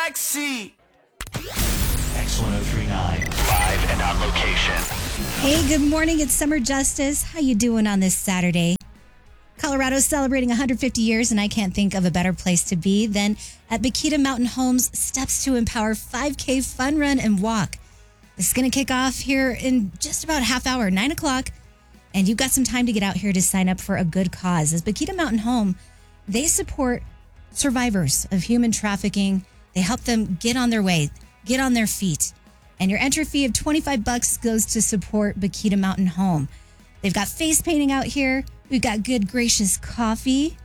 backseat. X1039, live and on location. Hey, good morning. It's Summer Justice. How you doing on this Saturday? Colorado's celebrating 150 years, and I can't think of a better place to be than at Bakita Mountain Homes Steps to Empower 5K Fun Run and Walk. This is going to kick off here in just about a half hour, 9 o'clock, and you've got some time to get out here to sign up for a good cause. As Bakita Mountain Home, they support survivors of human trafficking. They help them get on their way, get on their feet. And your entry fee of $25 goes to support Bakita Mountain Home. They've got face painting out here. We've got good, gracious coffee.